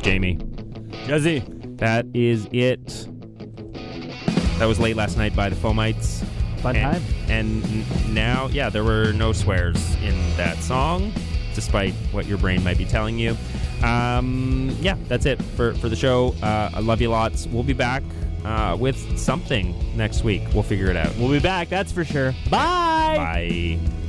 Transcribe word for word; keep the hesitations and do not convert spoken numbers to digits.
Jamie. Jesse. That is it. That was Late Last Night by the Fomites. Fun and, time. And n- now, yeah, there were no swears in that song, despite what your brain might be telling you. Um, yeah, that's it for, for the show. Uh, I love you lots. We'll be back uh, with something next week. We'll figure it out. We'll be back, that's for sure. Bye! Bye.